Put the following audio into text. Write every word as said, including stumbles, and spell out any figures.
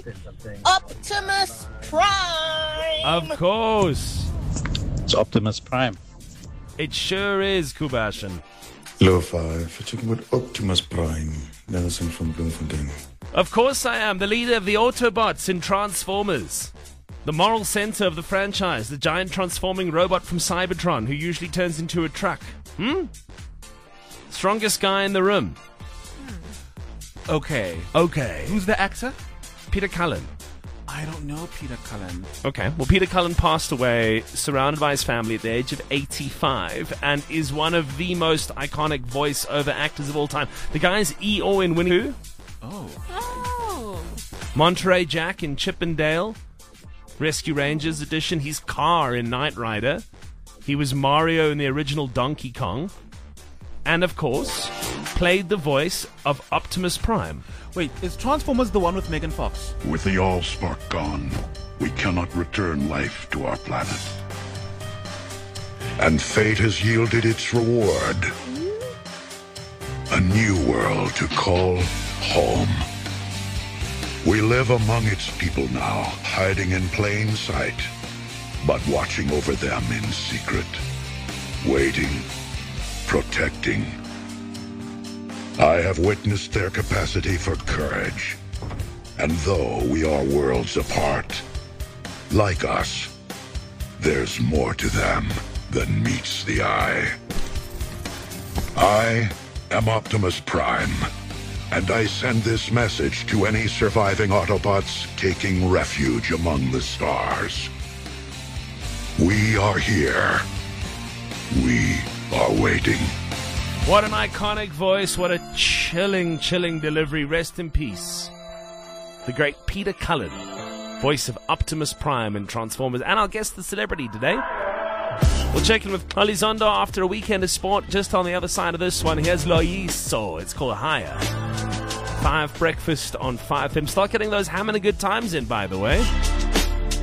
Optimus Prime. Of course. It's Optimus Prime. It sure is, Kubashan. Lo-fi, for talking about Optimus Prime. Nelson from Bloemfontein. Of course I am, the leader of the Autobots in Transformers. The moral center of the franchise, the giant transforming robot from Cybertron who usually turns into a truck. Hmm? Strongest guy in the room. Okay. Okay. Who's the actor? Peter Cullen. I don't know Peter Cullen. Okay. Well, Peter Cullen passed away surrounded by his family at the age of eighty-five and is one of the most iconic voice-over actors of all time. The guy's Eeyore in Winnie the Pooh. Oh. Oh. Monterey Jack in Chip and Dale. Rescue Rangers edition. He's Car in Knight Rider. He was Mario in the original Donkey Kong. And, of course, played the voice of Optimus Prime. Wait, is Transformers the one with Megan Fox? With the Allspark gone, we cannot return life to our planet. And fate has yielded its reward. A new world to call home. We live among its people now, hiding in plain sight, but watching over them in secret, waiting, protecting. I have witnessed their capacity for courage, and though we are worlds apart, like us, there's more to them than meets the eye. I am Optimus Prime, and I send this message to any surviving Autobots taking refuge among the stars. We are here. We are waiting. What an iconic voice. What a chilling, chilling delivery. Rest in peace. The great Peter Cullen, voice of Optimus Prime in Transformers. And our guest, the celebrity today. We'll check in with Elizondo after a weekend of sport. Just on the other side of this one, here's Loyiso. It's called Higher. Five Breakfast on five F M. Start getting those ham and a good times in, by the way.